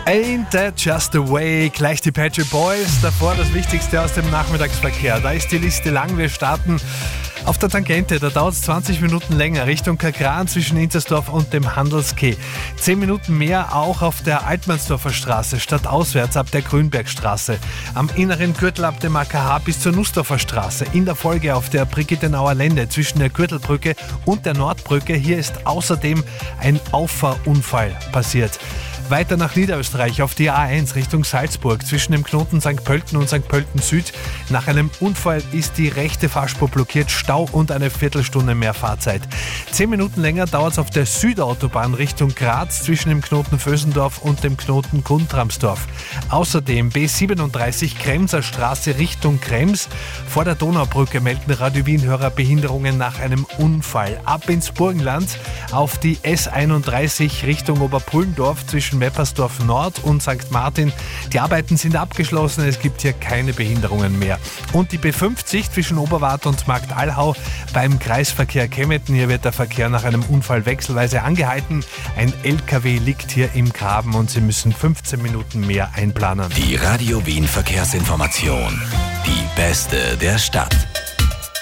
Ain't That Just the Way, gleich die Patchy Boys, davor das Wichtigste aus dem Nachmittagsverkehr. Da ist die Liste lang, wir starten auf der Tangente, da dauert es 20 Minuten länger, Richtung Kagran zwischen Inzersdorf und dem Handelskeh. 10 Minuten mehr auch auf der Altmannsdorfer Straße, stadtauswärts ab der Grünbergstraße. Am inneren Gürtel ab dem AKH bis zur Nussdorfer Straße. In der Folge auf der Brigittenauer Lände zwischen der Gürtelbrücke und der Nordbrücke. Hier ist außerdem ein Auffahrunfall passiert. Weiter nach Niederösterreich auf die A1 Richtung Salzburg zwischen dem Knoten St. Pölten und St. Pölten Süd. Nach einem Unfall ist die rechte Fahrspur blockiert, Stau und eine Viertelstunde mehr Fahrzeit. 10 Minuten länger dauert es auf der Südautobahn Richtung Graz zwischen dem Knoten Vösendorf und dem Knoten Guntramsdorf. Außerdem B37 Kremser Straße Richtung Krems. Vor der Donaubrücke melden Radio Wien-Hörer Behinderungen nach einem Unfall. Ab ins Burgenland auf die S31 Richtung Oberpullendorf zwischen Meppersdorf Nord und St. Martin. Die Arbeiten sind abgeschlossen, es gibt hier keine Behinderungen mehr. Und die B50 zwischen Oberwart und Marktallhau beim Kreisverkehr Kemmetten. Hier wird der Verkehr nach einem Unfall wechselweise angehalten. Ein LKW liegt hier im Graben und Sie müssen 15 Minuten mehr einplanen. Die Radio Wien Verkehrsinformation. Die beste der Stadt.